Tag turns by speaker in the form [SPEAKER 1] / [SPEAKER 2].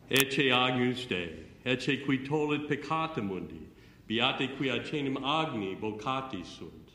[SPEAKER 1] Ecce agnus Dei, ecce qui tollit peccata mundi, beate qui ad cenem agni vocati sunt.